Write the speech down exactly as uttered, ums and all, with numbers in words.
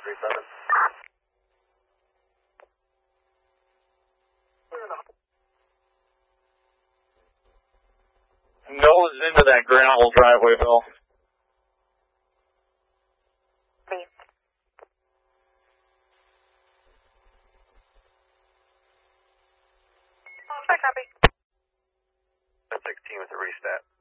three seven. Nose into that gravel driveway, Bill. Please. Sorry, copy. ten sixteen with a restat.